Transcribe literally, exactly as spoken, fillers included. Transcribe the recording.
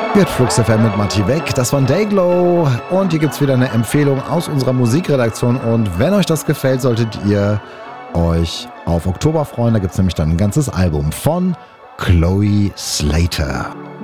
Mit Flux F M mit Matti Weg, das war Dayglow und hier gibt es wieder eine Empfehlung aus unserer Musikredaktion und wenn euch das gefällt, solltet ihr euch auf Oktober freuen, da gibt es nämlich dann ein ganzes Album von Chloe Slater.